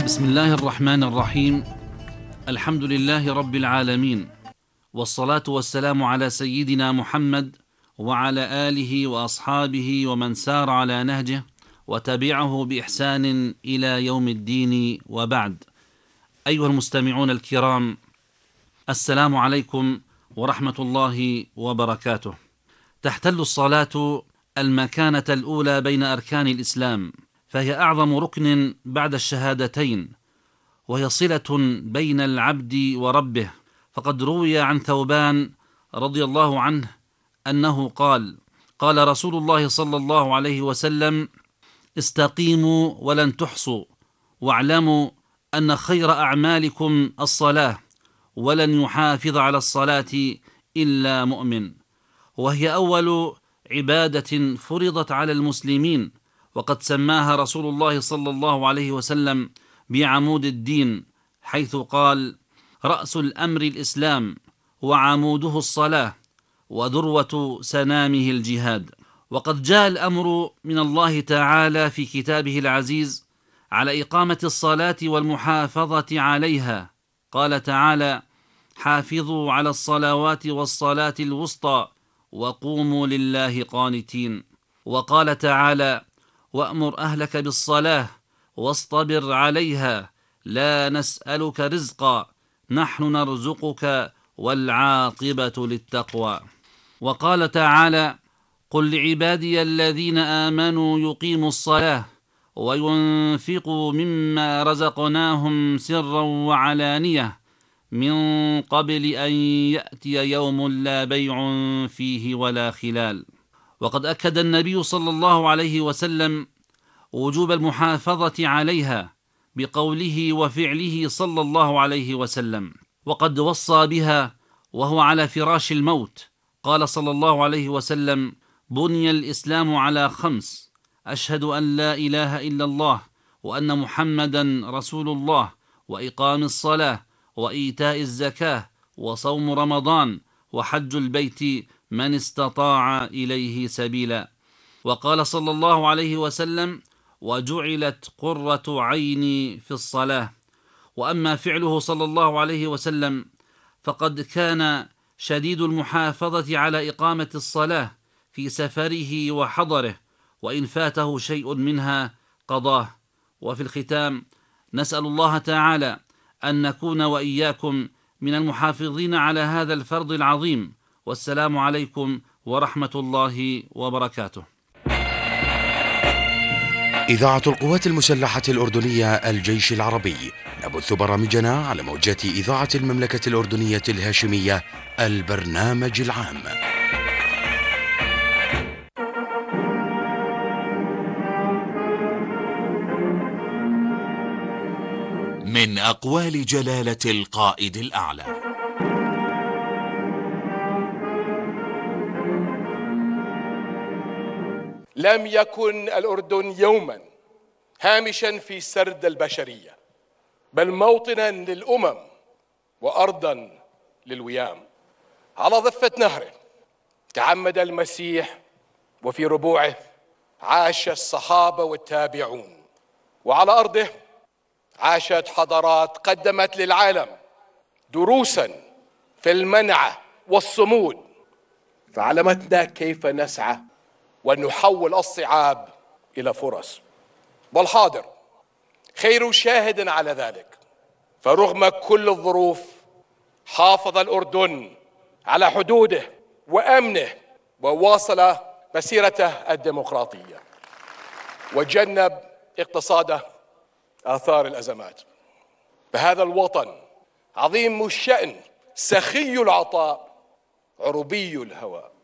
بسم الله الرحمن الرحيم. الحمد لله رب العالمين، والصلاة والسلام على سيدنا محمد وعلى آله وأصحابه ومن سار على نهجه وتبعه بإحسان إلى يوم الدين، وبعد. أيها المستمعون الكرام، السلام عليكم ورحمة الله وبركاته. تحتل الصلاة المكانة الأولى بين أركان الإسلام، فهي أعظم ركن بعد الشهادتين، وهي صلة بين العبد وربه. فقد روي عن ثوبان رضي الله عنه أنه قال رسول الله صلى الله عليه وسلم: استقيموا ولن تحصوا، واعلموا أن خير أعمالكم الصلاة، ولن يحافظ على الصلاة إلا مؤمن. وهي أول عبادة فرضت على المسلمين، وقد سماها رسول الله صلى الله عليه وسلم بعمود الدين، حيث قال: رأس الأمر الإسلام، وعموده الصلاة، وذروة سنامه الجهاد. وقد جاء الأمر من الله تعالى في كتابه العزيز على إقامة الصلاة والمحافظة عليها. قال تعالى: حافظوا على الصلوات والصلاة الوسطى وقوموا لله قانتين. وقال تعالى: وأمر أهلك بالصلاة واصطبر عليها، لا نسألك رزقا نحن نرزقك والعاقبة للتقوى. وقال تعالى: قل لعبادي الذين آمنوا يقيموا الصلاة وينفقوا مما رزقناهم سرا وعلانية من قبل أن يأتي يوم لا بيع فيه ولا خلال. وقد أكد النبي صلى الله عليه وسلم وجوب المحافظة عليها بقوله وفعله صلى الله عليه وسلم، وقد وصى بها وهو على فراش الموت. قال صلى الله عليه وسلم: بني الإسلام على 5: أشهد أن لا إله إلا الله وأن محمدا رسول الله، وإقام الصلاة، وإيتاء الزكاة، وصوم رمضان، وحج البيت من استطاع إليه سبيلا. وقال صلى الله عليه وسلم: وجعلت قرة عيني في الصلاة. وأما فعله صلى الله عليه وسلم فقد كان شديد المحافظة على إقامة الصلاة في سفره وحضره، وإن فاته شيء منها قضاه. وفي الختام نسأل الله تعالى أن نكون وإياكم من المحافظين على هذا الفرض العظيم. والسلام عليكم ورحمة الله وبركاته. إذاعة القوات المسلحة الأردنية الجيش العربي، نبث برامجنا على موجات إذاعة المملكة الأردنية الهاشمية، البرنامج العام. من أقوال جلالة القائد الأعلى: لم يكن الأردن يوما هامشا في سرد البشرية، بل موطنا للأمم وأرضا للويام. على ضفة نهره تعمد المسيح، وفي ربوعه عاش الصحابة والتابعون، وعلى أرضه عاشت حضارات قدمت للعالم دروسا في المنعة والصمود، فعلمتنا كيف نسعى ونحول الصعاب إلى فرص. والحاضر خير شاهد على ذلك، فرغم كل الظروف حافظ الأردن على حدوده وأمنه، وواصل مسيرته الديمقراطية، وجنب اقتصاده آثار الأزمات. فهذا الوطن عظيم الشأن، سخي العطاء، عربي الهوى.